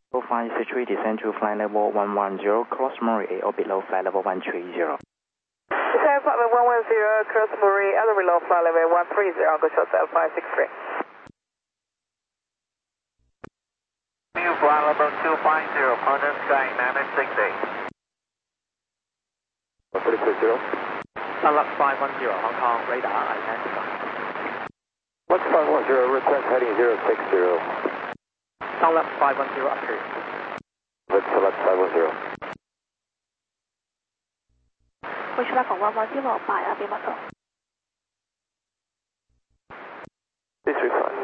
563, descend to flight level 110, cross Murray or below flight level 130. Descend flight level 110, cross Murray, other below flight level 130, Uncle Hotel 563. New flight level 250, London Sky 968. 460. Sunlux 510, Hong Kong, radar identified. Lux 510, request heading 060. Sunlux 510 approved. Let's select 510. 會出發ของ110拜啊，邊麥度 335.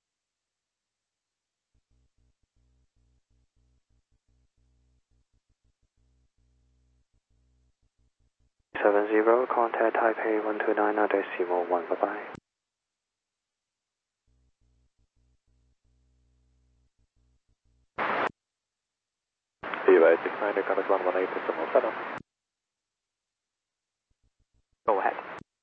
Contact Taipei 129.1, bye-bye. Viva 69, contact 118.7. Go ahead.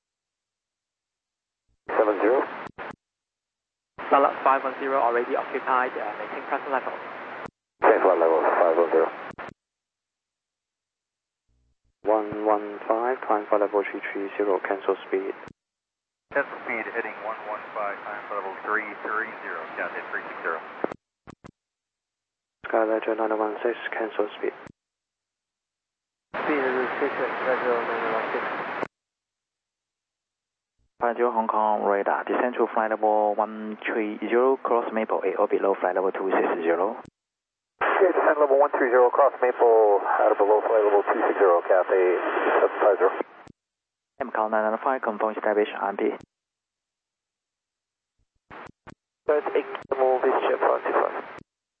70. Sunlux 510 already occupied, maintain present level. Same flight level 510. 115, climb flight level 330, cancel speed. Cancel speed heading 115, time level 330, Cathay 360. Skyledger 916, cancel speed. Speed is 6, 50 Hong Kong radar, descend to flight level 130, cross Maple or below flight level 260. Okay, descend level 130, cross Maple, out of below flight level 260, Cathay 750. MCAL 995, confirm establish RMP. That's 8